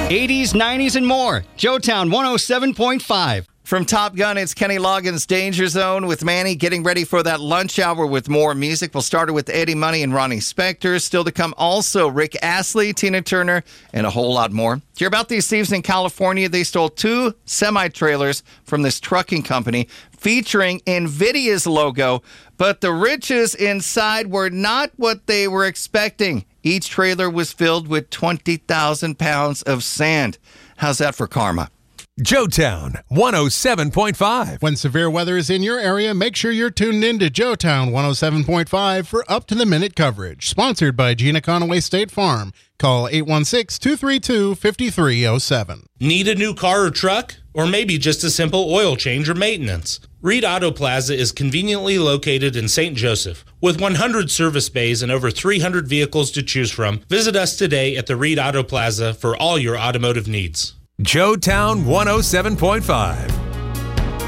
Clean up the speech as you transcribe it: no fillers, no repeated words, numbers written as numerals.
80s, 90s, and more. Joetown 107.5. From Top Gun, it's Kenny Loggins' Danger Zone with Manny, getting ready for that lunch hour with more music. We'll start it with Eddie Money and Ronnie Spector. Still to come also Rick Astley, Tina Turner, and a whole lot more. Hear about these thieves in California. They stole 2 semi-trailers from this trucking company featuring NVIDIA's logo, but the riches inside were not what they were expecting. Each trailer was filled with 20,000 pounds of sand. How's that for karma? Joetown 107.5. When severe weather is in your area, make sure you're tuned in to Joetown 107.5 for up-to-the-minute coverage. Sponsored by Gina Conaway State Farm. Call 816-232-5307. Need a new car or truck? Or maybe just a simple oil change or maintenance? Reed Auto Plaza is conveniently located in St. Joseph. With 100 service bays and over 300 vehicles to choose from, visit us today at the Reed Auto Plaza for all your automotive needs. Joetown 107.5.